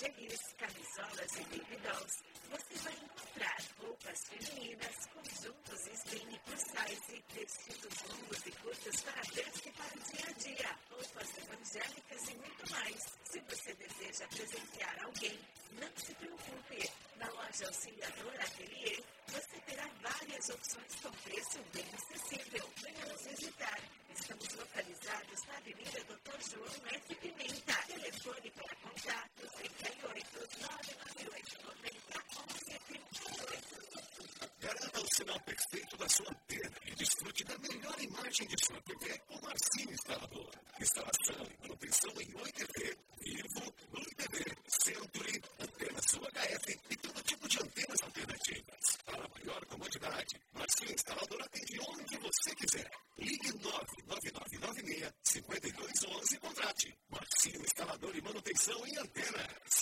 lingeries, camisolas e baby dolls, você vai encontrar roupas femininas, conjuntos slim plus size, vestidos longos e curtos para festa e para o dia a dia, roupas evangélicas e muito mais. Se você deseja presentear alguém, não se preocupe. Na loja Auxiliador Ateliê, você terá várias opções com preço bem acessível. Venha nos visitar. Estamos localizados na Avenida Dr. João F. Pimenta. Telefone para contato 38 998 90 11 38. Garanta o sinal perfeito da sua antena e desfrute da melhor imagem de sua TV com o Marcinho Instalador. Instalação e manutenção em Oi TV, Vivo, Oi TV, Century, antenas UHF e todo tipo de antenas alternativas. Para maior comodidade, Marcinho Instalador atende onde você quiser. Ligue 99996-5211 e contrate. Marcinho Instalador e manutenção em antenas.